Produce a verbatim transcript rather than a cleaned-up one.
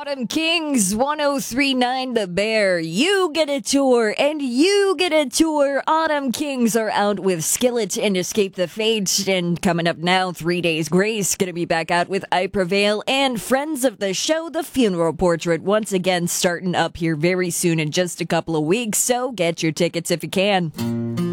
Autumn Kings one oh three point nine The Bear. You get a tour and you get a tour. Autumn Kings are out with Skillet and Escape the Fate. And coming up now, Three Days Grace. Gonna be back out with I Prevail and friends of the show, The Funeral Portrait. Once again, starting up here very soon in just a couple of weeks. So get your tickets if you can.